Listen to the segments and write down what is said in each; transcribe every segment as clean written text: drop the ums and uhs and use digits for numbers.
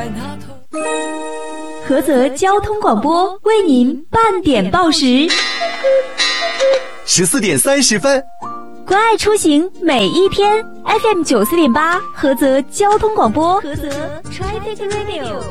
菏泽交通广播为您半点报时 ，14点30分。 关爱出行每一天 ，FM 94.8，菏泽交通广播，菏泽 Traffic Radio。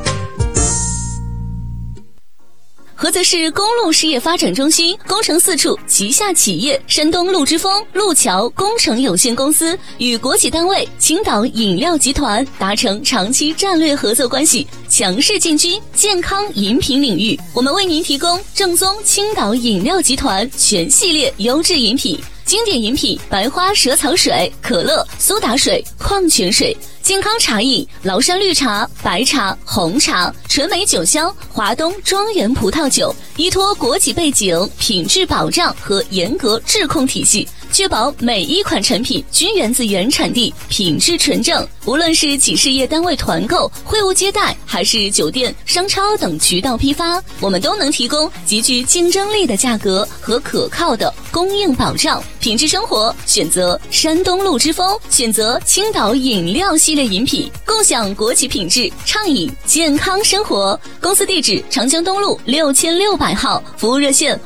菏泽市公路事业发展中心工程四处旗下企业山东路之风路桥工程有限公司与国企单位青岛饮料集团达成长期战略合作关系，强势进军健康饮品领域。我们为您提供正宗青岛饮料集团全系列优质饮品，经典饮品白花蛇草水、可乐、苏打水、矿泉水；健康茶饮崂山绿茶、白茶、红茶、纯美酒香、华东庄园葡萄酒。依托国企背景、品质保障和严格质控体系，确保每一款产品均源自原产地，品质纯正。无论是企事业单位团购、会务接待，还是酒店、商超等渠道批发，我们都能提供极具竞争力的价格和可靠的供应保障。品质生活选择山东路之风，选择青岛饮料系列饮品，共享国企品质，畅饮健康生活。公司地址长江东路6600号，服务热线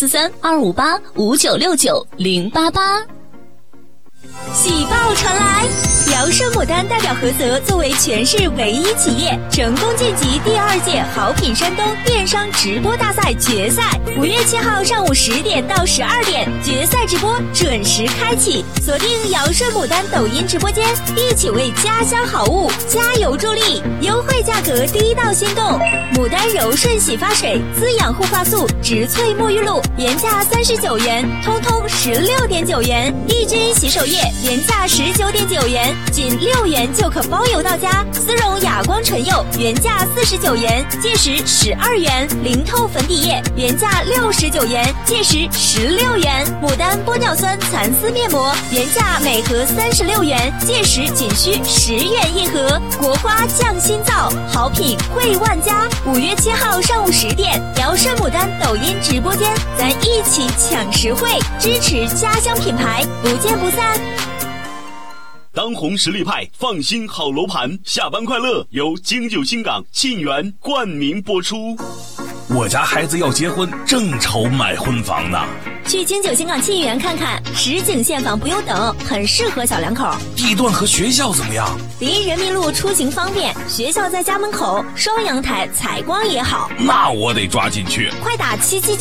5643-258-5969-088。 喜报传来，辽盛牡丹代表菏泽作为全市唯一企业，成功晋级第2届好品山东电商直播大赛决赛。5月7号上午10点到12点，决赛直播准时开启，锁定尧盛牡丹抖音直播间，一起为家乡好物加油助力。优惠价格第一道心动，牡丹柔顺洗发水、滋养护发素、植萃沐浴露原价39元，通通16.9元；丽君洗手液原价19.9元，仅6元就可包邮到家；丝绒哑光唇釉原价49元，届时12元；零透粉底液原价69元，届时16元；牡丹玻尿酸蚕丝面膜原价每盒36元，届时仅需10元一盒。国花匠心造，好品惠万家。5月7号上午10点，尧盛牡丹抖音直播间，咱一起抢实惠，支持家乡品牌，不见不散。 当红实力派，放心好楼盘，下班快乐由京九新港沁园冠名播出。 我家孩子要结婚，正愁买婚房呢。 去京九新港沁园看看，实景现房不用等，很适合小两口。 地段和学校怎么样？ 离人民路出行方便，学校在家门口，双阳台，采光也好。 那我得抓紧去。 快打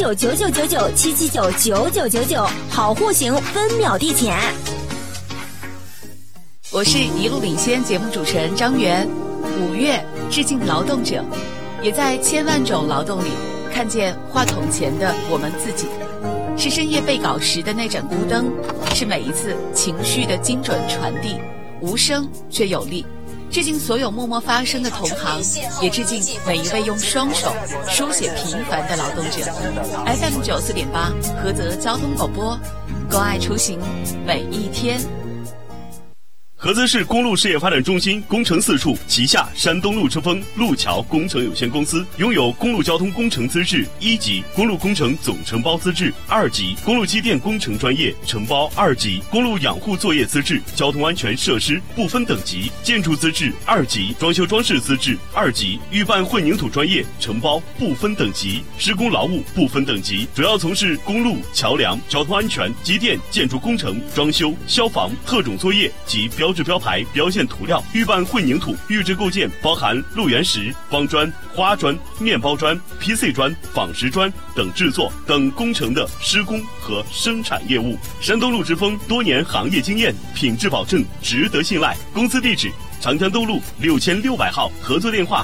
7799999，7799999，好户型分秒递钱。 我是一路领先节目主持人张媛。5月致敬劳动者，也在千万种劳动里看见话筒前的我们自己，是深夜背稿时的那盏孤灯，是每一次情绪的精准传递，无声却有力。致敬所有默默发声的同行，也致敬每一位用双手书写平凡的劳动者。FM 94.8，菏泽交通广播，关爱出行每一天。 菏泽市公路事业发展中心工程四处旗下山东路之风路桥工程有限公司拥有公路交通工程资质1级、公路工程总承包资质2级、公路机电工程专业承包2级、公路养护作业资质、交通安全设施不分等级、建筑资质2级、装修装饰资质2级、预拌混凝土专业承包不分等级、施工劳务不分等级，主要从事公路、桥梁、交通安全、机电、建筑工程、装修、消防、特种作业及标志标牌、标线涂料、预拌混凝土、预制构件，包含路缘石、方砖、花砖、面包砖、PC 砖、仿石砖等制作等工程的施工和生产业务。山东路之风多年行业经验，品质保证，值得信赖。公司地址长江东路6600号，合作电话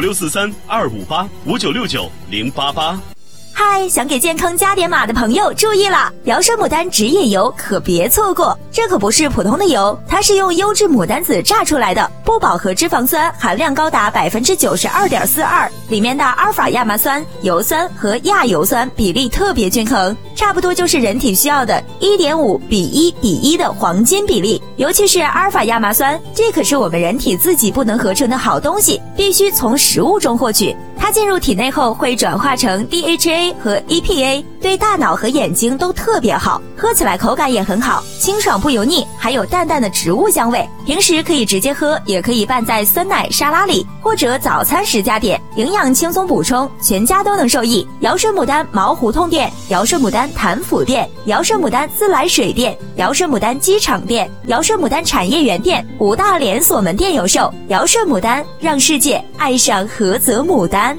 5643-258-5969-088。 嗨，想给健康加点码的朋友注意了，尧盛牡丹直饮油可别错过，这可不是普通的油，它是用优质牡丹籽榨出来的，不饱和脂肪酸含量高达 92.42%， 里面的阿尔法亚麻酸、油酸和亚油酸比例特别均衡，差不多就是人体需要的 1.5:1:1的黄金比例。尤其是阿尔法亚麻酸，这可是我们人体自己不能合成的好东西，必须从食物中获取，它进入体内后会转化成 DHA 和 EPA， 对大脑和眼睛都特别好，喝起来口感也很好，清爽不油腻，还有淡淡的植物香味。平时可以直接喝，也可以拌在酸奶沙拉里，或者早餐时加点，营养轻松补充，全家都能受益。尧舜牡丹毛胡同店、尧舜牡丹潭府店、尧舜牡丹自来水店、尧舜牡丹机场店、尧舜牡丹产业园店5大连锁门店有售。尧舜牡丹，让世界爱上菏泽牡丹。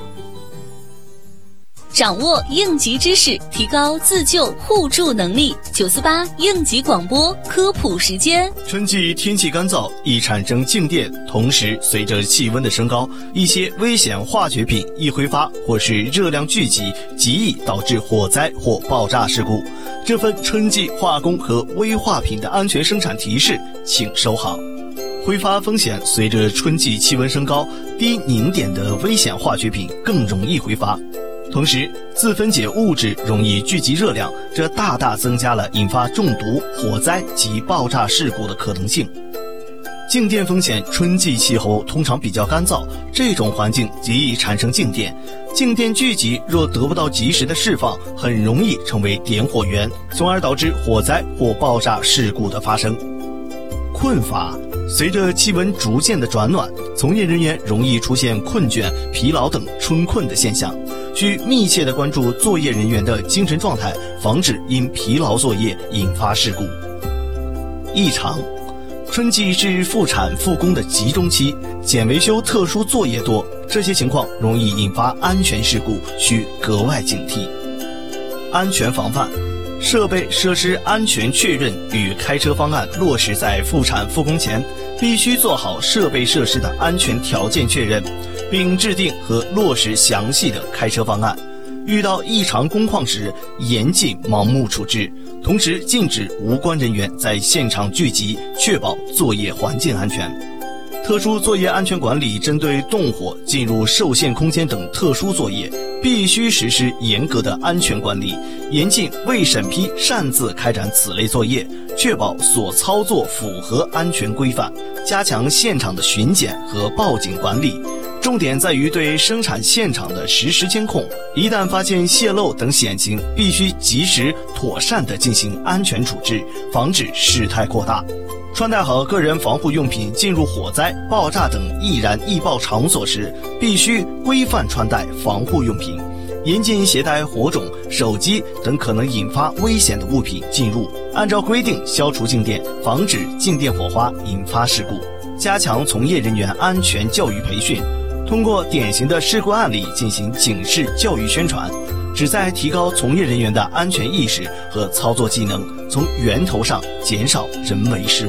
掌握应急知识，提高自救互助能力。948应急广播科普时间。 春季天气干燥，易产生静电，同时随着气温的升高，一些危险化学品易挥发或是热量聚集，极易导致火灾或爆炸事故。这份春季化工和危化品的安全生产提示，请收好。挥发风险随着春季气温升高，低凝点的危险化学品更容易挥发。同时，自分解物质容易聚集热量，这大大增加了引发中毒、火灾及爆炸事故的可能性。静电风险，春季气候通常比较干燥，这种环境极易产生静电。静电聚集若得不到及时的释放，很容易成为点火源，从而导致火灾或爆炸事故的发生。困乏，随着气温逐渐的转暖，从业人员容易出现困倦、疲劳等春困的现象。需密切地关注作业人员的精神状态，防止因疲劳作业引发事故。异常，春季是复产复工的集中期，检维修特殊作业多，这些情况容易引发安全事故，需格外警惕。安全防范，设备设施安全确认与开车方案落实在复产复工前，必须做好设备设施的安全条件确认，并制定和落实详细的开车方案。遇到异常工况时，严禁盲目处置，同时禁止无关人员在现场聚集，确保作业环境安全。特殊作业安全管理针对动火、进入受限空间等特殊作业，必须实施严格的安全管理，严禁未审批擅自开展此类作业，确保所操作符合安全规范，加强现场的巡检和报警管理。重点在于对生产现场的实时监控，一旦发现泄漏等险情，必须及时妥善地进行安全处置，防止事态扩大。穿戴好个人防护用品进入火灾、爆炸等易燃易爆场所时，必须规范穿戴防护用品，严禁携带火种、手机等可能引发危险的物品进入，按照规定消除静电，防止静电火花引发事故。加强从业人员安全教育培训，通过典型的事故案例进行警示教育宣传，旨在提高从业人员的安全意识和操作技能，从源头上减少人为失误。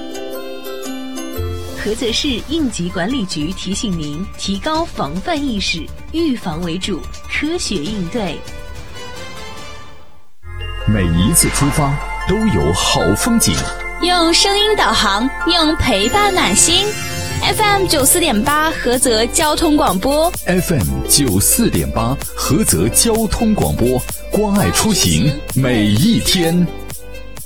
菏泽市应急管理局提醒您，提高防范意识，预防为主，科学应对。 每一次出发都有好风景， 用声音导航，用陪伴暖心。FM 94.8菏泽交通广播 FM 94.8菏泽交通广播，关爱出行每一天。